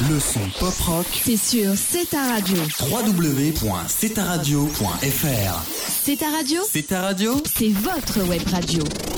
Le son pop-rock, c'est sur C'est ta radio. www.cetaradio.fr. C'est ta radio, C'est ta radio, c'est votre web radio.